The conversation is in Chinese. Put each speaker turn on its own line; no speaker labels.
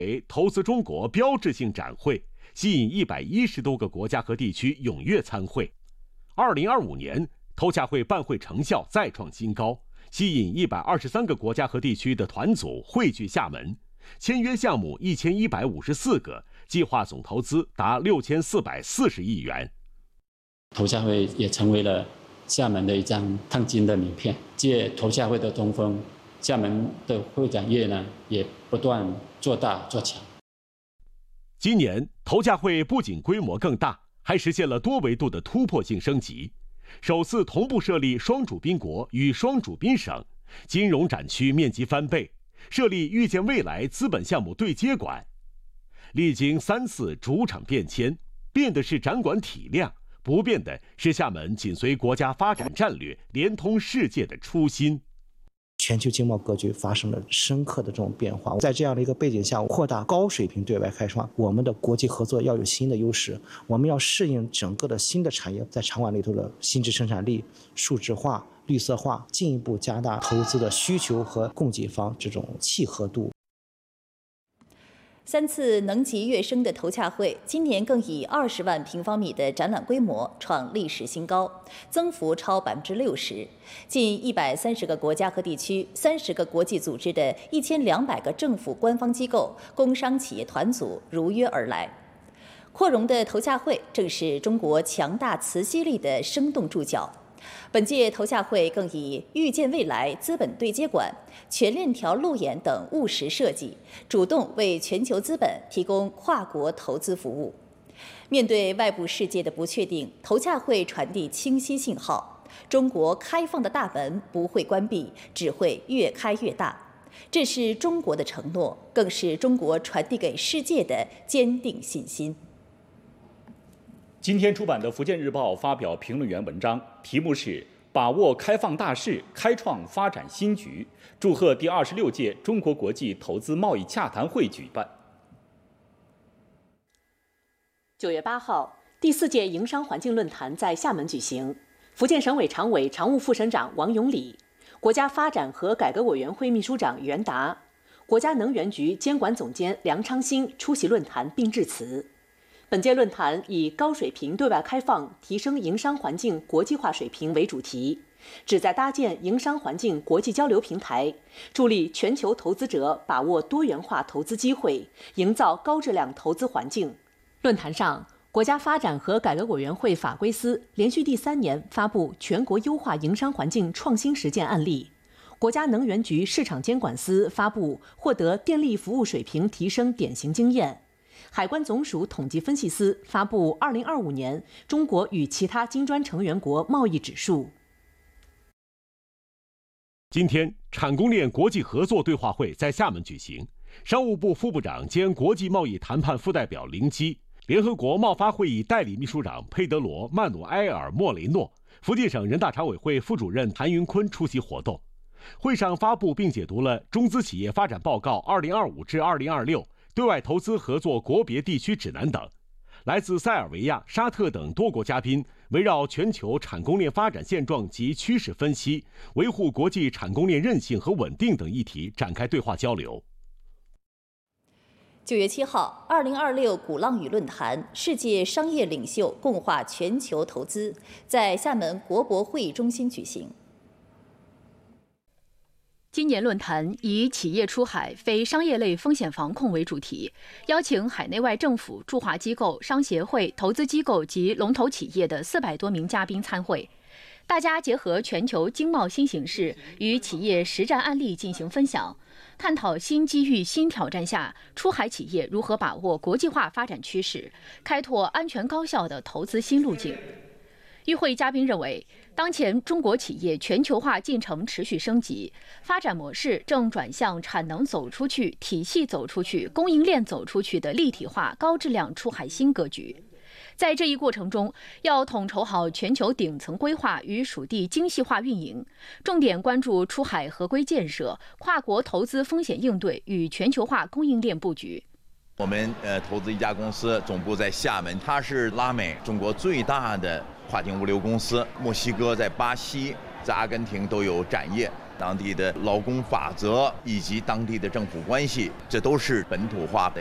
为投资中国标志性展会，吸引110多个国家和地区踊跃参会。2025年，头洽会办会成效再创新高，吸引123个国家和地区的团组汇聚厦门，签约项目1154个，计划总投资达6440亿元。
头洽会也成为了厦门的一张烫金的名片。借头洽会的东风，厦门的会展业呢也不断做大做强。
今年头洽会不仅规模更大，还实现了多维度的突破性升级，首次同步设立双主宾国与双主宾省，金融展区面积翻倍，设立预见未来资本项目对接馆。历经3次主场变迁，变的是展馆体量，不变的是厦门紧随国家发展战略、联通世界的初心。
全球经贸格局发生了深刻的这种变化，在这样的一个背景下，扩大高水平对外开放，我们的国际合作要有新的优势，我们要适应整个的新的产业在场馆里头的新质生产力、数字化、绿色化，进一步加大投资的需求和供给方这种契合度。
3次能级跃升的头洽会，今年更以20万平方米的展览规模创历史新高，增幅超60%。近130个国家和地区、30个国际组织的1200个政府官方机构、工商企业团组如约而来。扩容的头洽会正是中国强大磁吸力的生动注脚。本届头洽会更以预见未来资本对接馆、全链条路演等务实设计，主动为全球资本提供跨国投资服务。面对外部世界的不确定，头洽会传递清晰信号：中国开放的大门不会关闭，只会越开越大。这是中国的承诺，更是中国传递给世界的坚定信心。
今天出版的《福建日报》发表评论员文章，题目是“把握开放大势，开创发展新局”，祝贺第26届中国国际投资贸易洽谈会举办。
9月8号，第4届营商环境论坛在厦门举行。福建省委常委、常务副省长王永礼，国家发展和改革委员会秘书长袁达，国家能源局监管总监梁昌兴出席论坛并致辞。本届论坛以高水平对外开放，提升营商环境国际化水平为主题，旨在搭建营商环境国际交流平台，助力全球投资者把握多元化投资机会，营造高质量投资环境。论坛上，国家发展和改革委员会法规司连续第3年发布全国优化营商环境创新实践案例，国家能源局市场监管司发布获得电力服务水平提升典型经验。海关总署统计分析司发布2025年中国与其他金砖成员国贸易指数。
今天，产供链国际合作对话会在厦门举行。商务部副部长兼国际贸易谈判副代表林基，联合国贸发会议代理秘书长佩德罗·曼努埃尔·莫雷诺，福建省人大常委会副主任谭云坤出席活动。会上发布并解读了《中资企业发展报告2025至2026》。对外投资合作国别地区指南等，来自塞尔维亚、沙特等多国嘉宾围绕全球产供链发展现状及趋势分析、维护国际产供链韧性和稳定等议题展开对话交流。
9月7号，2026鼓浪屿论坛世界商业领袖共话全球投资在厦门国博会议中心举行。
今年论坛以企业出海非商业类风险防控为主题，邀请海内外政府、驻华机构、商协会、投资机构及龙头企业的400多名嘉宾参会。大家结合全球经贸新形势与企业实战案例进行分享，探讨新机遇、新挑战下出海企业如何把握国际化发展趋势，开拓安全高效的投资新路径。与会嘉宾认为，当前中国企业全球化进程持续升级，发展模式正转向产能走出去、体系走出去、供应链走出去的立体化、高质量出海新格局。在这一过程中，要统筹好全球顶层规划与属地精细化运营，重点关注出海合规建设、跨国投资风险应对与全球化供应链布局。
我们投资一家公司，总部在厦门，它是拉美中国最大的跨境物流公司。墨西哥在巴西在阿根廷都有展业，当地的劳工法则以及当地的政府关系，这都是本土化的